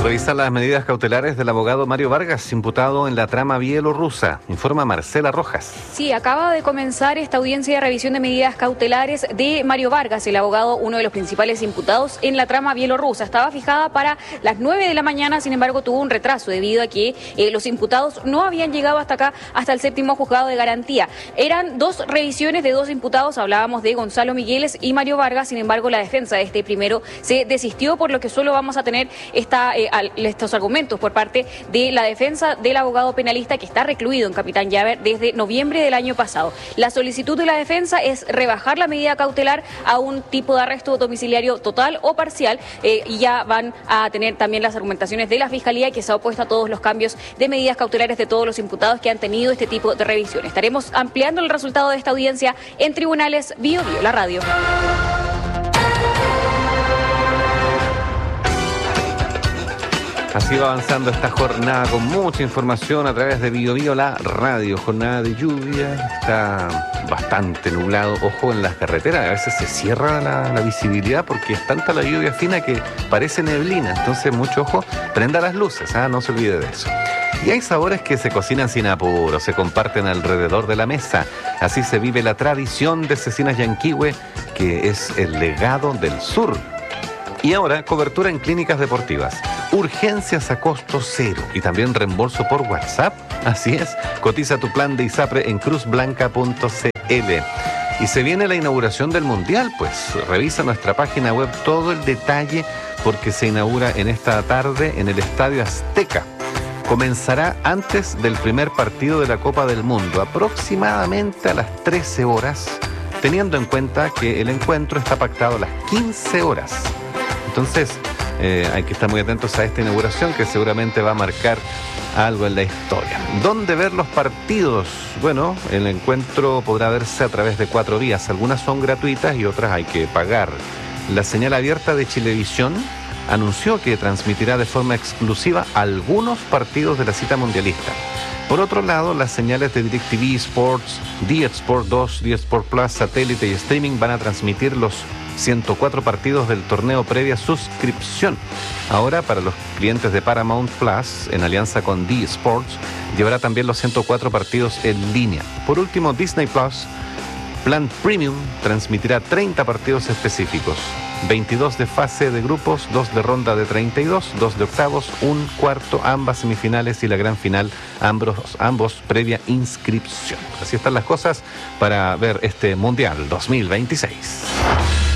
Revisan las medidas cautelares del abogado Mario Vargas, imputado en la trama bielorrusa. Informa Marcela Rojas. Sí, acaba de comenzar esta audiencia de revisión de medidas cautelares de Mario Vargas, el abogado, uno de los principales imputados en la trama bielorrusa. Estaba fijada para las 9 de la mañana, sin embargo tuvo un retraso debido a que los imputados no habían llegado hasta acá, hasta el séptimo juzgado de garantía. Eran dos revisiones de dos imputados, hablábamos de Gonzalo Migueles y Mario Vargas, sin embargo la defensa de este primero se desistió, por lo que solo vamos a tener estos argumentos por parte de la defensa del abogado penalista que está recluido en Capitán Llaver desde noviembre del año pasado. La solicitud de la defensa es rebajar la medida cautelar a un tipo de arresto domiciliario total o parcial y ya van a tener también las argumentaciones de la Fiscalía, que se ha opuesto a todos los cambios de medidas cautelares de todos los imputados que han tenido este tipo de revisión. Estaremos ampliando el resultado de esta audiencia en Tribunales Bio Bio, la radio. Así va avanzando esta jornada con mucha información a través de Bio Bio, la radio. Jornada de lluvia, está bastante nublado. Ojo en las carreteras, a veces se cierra la visibilidad porque es tanta la lluvia fina que parece neblina. Entonces, mucho ojo, prenda las luces, no se olvide de eso. Y hay sabores que se cocinan sin apuro, se comparten alrededor de la mesa. Así se vive la tradición de Cecinas Yanquihue, que es el legado del sur. Y ahora, cobertura en clínicas deportivas. Urgencias a costo cero y también reembolso por WhatsApp. Así es, cotiza tu plan de ISAPRE en cruzblanca.cl. Y se viene la inauguración del Mundial, pues revisa nuestra página web todo el detalle porque se inaugura en esta tarde en el Estadio Azteca. Comenzará antes del primer partido de la Copa del Mundo, aproximadamente a las 13 horas, teniendo en cuenta que el encuentro está pactado a las 15 horas. Entonces, hay que estar muy atentos a esta inauguración que seguramente va a marcar algo en la historia. ¿Dónde ver los partidos? Bueno, el encuentro podrá verse a través de 4 vías. Algunas son gratuitas y otras hay que pagar. La señal abierta de Chilevisión anunció que transmitirá de forma exclusiva algunos partidos de la cita mundialista. Por otro lado, las señales de DirecTV Sports, D-Sport 2, D-Sport Plus, satélite y streaming van a transmitir los 104 partidos del torneo previa suscripción. Ahora, para los clientes de Paramount Plus, en alianza con D-Sports, llevará también los 104 partidos en línea. Por último, Disney Plus, Plan Premium, transmitirá 30 partidos específicos. 22 de fase de grupos, 2 de ronda de 32, 2 de octavos, un cuarto, ambas semifinales y la gran final, ambos previa inscripción. Así están las cosas para ver este Mundial 2026.